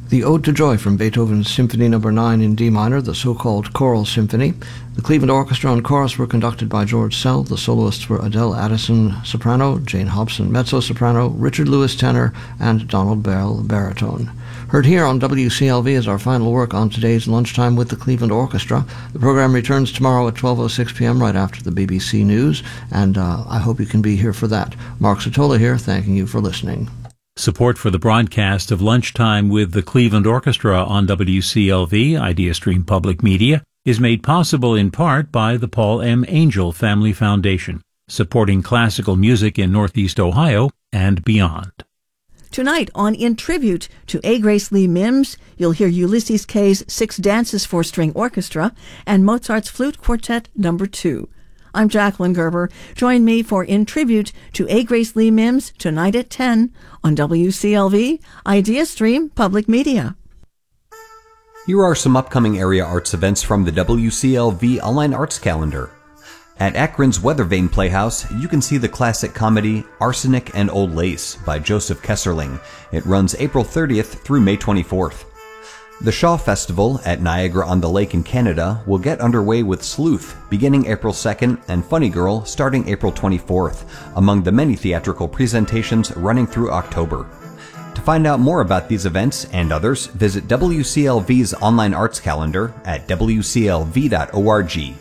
the Ode to Joy from Beethoven's Symphony No. 9 in D minor, the so-called Choral Symphony. The Cleveland Orchestra and Chorus were conducted by George Sell. The soloists were Adele Addison, soprano, Jane Hobson, mezzo-soprano, Richard Lewis, tenor, and Donald Bell, baritone. Heard here on WCLV is our final work on today's Lunchtime with the Cleveland Orchestra. The program returns tomorrow at 12:06 p.m. right after the BBC News, and I hope you can be here for that. Mark Sotola here, thanking you for listening. Support for the broadcast of Lunchtime with the Cleveland Orchestra on WCLV, IdeaStream Public Media, is made possible in part by the Paul M. Angel Family Foundation, supporting classical music in Northeast Ohio and beyond. Tonight on In Tribute to A. Grace Lee Mims, you'll hear Ulysses Kay's Six Dances for String Orchestra and Mozart's Flute Quartet No. 2. I'm Jacqueline Gerber. Join me for In Tribute to A. Grace Lee Mims tonight at 10 on WCLV, IdeaStream Public Media. Here are some upcoming area arts events from the WCLV Online Arts Calendar. At Akron's Weathervane Playhouse, you can see the classic comedy Arsenic and Old Lace by Joseph Kesserling. It runs April 30th through May 24th. The Shaw Festival at Niagara-on-the-Lake in Canada will get underway with Sleuth beginning April 2nd and Funny Girl starting April 24th, among the many theatrical presentations running through October. To find out more about these events and others, visit WCLV's online arts calendar at wclv.org.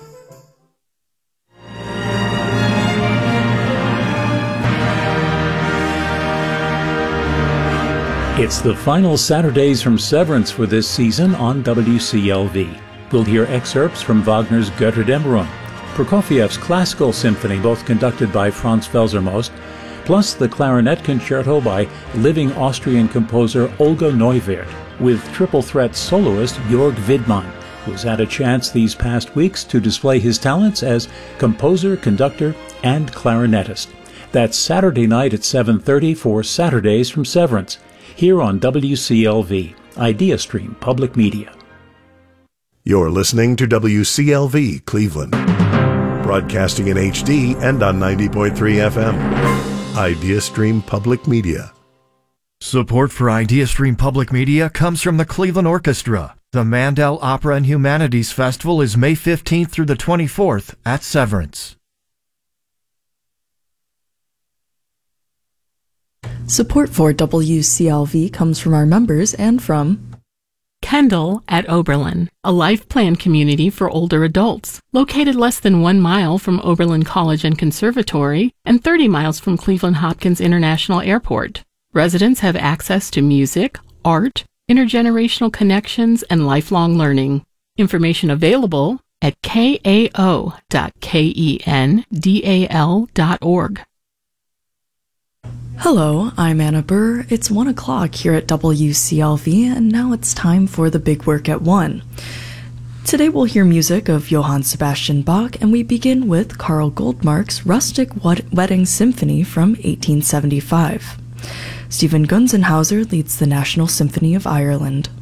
It's the final Saturdays from Severance for this season on WCLV. We'll hear excerpts from Wagner's Götterdämmerung, Prokofiev's Classical Symphony, both conducted by Franz Felsermost, plus the clarinet concerto by living Austrian composer Olga Neuwirth, with triple threat soloist Jörg Widmann, who's had a chance these past weeks to display his talents as composer, conductor, and clarinetist. That's Saturday night at 7:30 for Saturdays from Severance, here on WCLV, IdeaStream Public Media. You're listening to WCLV Cleveland, broadcasting in HD and on 90.3 FM. IdeaStream Public Media. Support for IdeaStream Public Media comes from the Cleveland Orchestra. The Mandel Opera and Humanities Festival is May 15th through the 24th at Severance. Support for WCLV comes from our members and from Kendall at Oberlin, a life plan community for older adults, located less than 1 mile from Oberlin College and Conservatory and 30 miles from Cleveland Hopkins International Airport. Residents have access to music, art, intergenerational connections, and lifelong learning. Information available at kao.kendal.org. Hello, I'm Anna Burr. It's 1 o'clock here at WCLV, and now it's time for the Big Work at 1. Today we'll hear music of Johann Sebastian Bach, and we begin with Carl Goldmark's Rustic Wedding Symphony from 1875. Stephen Gunzenhauser leads the National Symphony of Ireland.